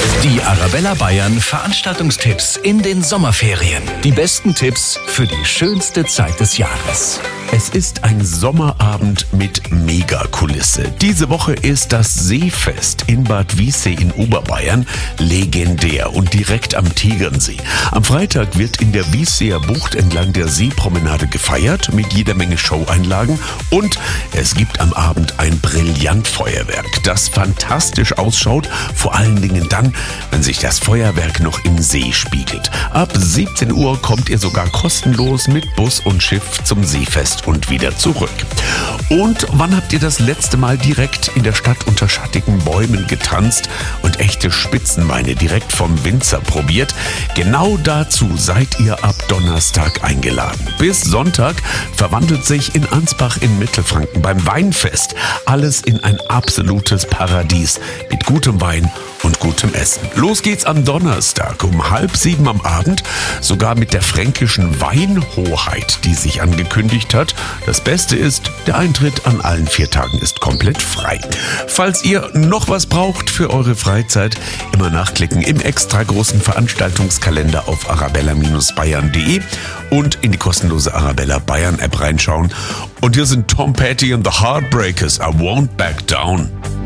Die Arabella Bayern Veranstaltungstipps in den Sommerferien. Die besten Tipps für die schönste Zeit des Jahres. Es ist ein Sommerabend mit Megakulisse. Diese Woche ist das Seefest in Bad Wiessee in Oberbayern legendär und direkt am Tegernsee. Am Freitag wird in der Wiesseer Bucht entlang der Seepromenade gefeiert mit jeder Menge Showeinlagen und es gibt am Abend ein Brillantfeuerwerk, das fantastisch ausschaut, vor allen Dingen dann, wenn sich das Feuerwerk noch im See spiegelt. Ab 17 Uhr kommt ihr sogar kostenlos mit Bus und Schiff zum Seefest und wieder zurück. Und wann habt ihr das letzte Mal direkt in der Stadt unter schattigen Bäumen getanzt und echte Spitzenweine direkt vom Winzer probiert? Genau dazu seid ihr ab Donnerstag eingeladen. Bis Sonntag verwandelt sich in Ansbach in Mittelfranken beim Weinfest alles in ein absolutes Paradies mit gutem Wein und gutem Essen. Los geht's am Donnerstag um 6:30 am Abend, sogar mit der fränkischen Weinhoheit, die sich angekündigt hat. Das Beste ist, der Eintritt an allen 4 Tagen ist komplett frei. Falls ihr noch was braucht für eure Freizeit, immer nachklicken im extra großen Veranstaltungskalender auf arabella-bayern.de und in die kostenlose Arabella Bayern App reinschauen. Und hier sind Tom Petty and the Heartbreakers, I Won't Back Down.